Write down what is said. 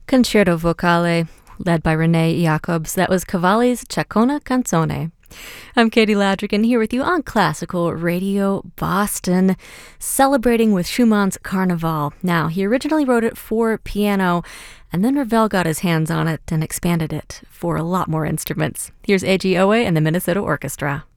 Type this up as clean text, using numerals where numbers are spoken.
Concerto Vocale, led by Renee Jacobs. That was Cavalli's Ciccona Canzone. I'm Katie Ladrigan here with you on Classical Radio Boston, celebrating with Schumann's Carnival. Now, he originally wrote it for piano, and then Ravel got his hands on it and expanded it for a lot more instruments. Here's A.G. Owe and the Minnesota Orchestra.